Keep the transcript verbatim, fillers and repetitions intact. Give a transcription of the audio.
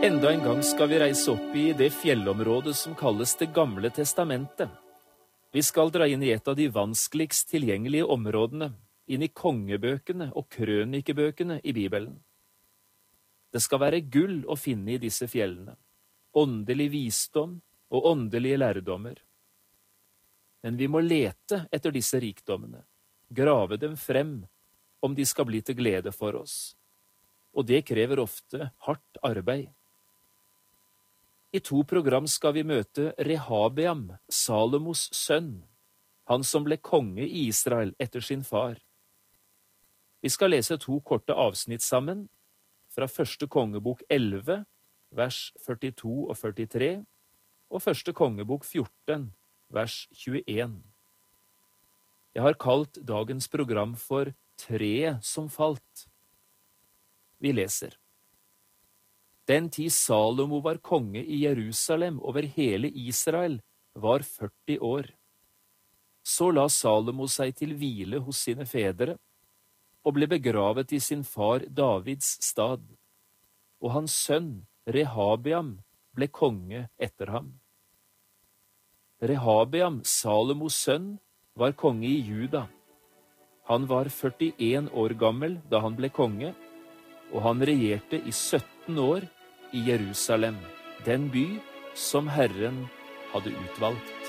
Enda en gang skal vi reise opp i det fjellområdet som kalles Det gamle testamentet. Vi skal dra inn i et av de vanskeligst tilgjengelige områdene, inn i kongebøkene og krønikebøkene i Bibelen. Det skal være gull å finne i disse fjellene, åndelig visdom og åndelige lærdommer. Men vi må lete etter disse rikdommene, grave dem frem om de skal bli til glede for oss. Og det krever ofte hardt arbeid. I to program skal vi møte Rehabeam, Salomos sønn, han som ble konge i Israel etter sin far. Vi skal lese to korte avsnitt sammen, fra første kongebok elleve, vers førtito og førtitre, og første kongebok fjorten, vers tjueen. Jeg har kalt dagens program for Treet som falt. Vi leser. Den tid Salomo var konge i Jerusalem over hele Israel, var førti år. Så la Salomo seg til hvile hos sine fedre, og ble begravet i sin far Davids stad, og hans sønn Rehabeam ble konge etter ham. Rehabeam, Salomos sønn, var konge i Juda. Han var førtien år gammel da han ble konge, og han regjerte i sytten år i Jerusalem, den by som Herren hadde utvalgt.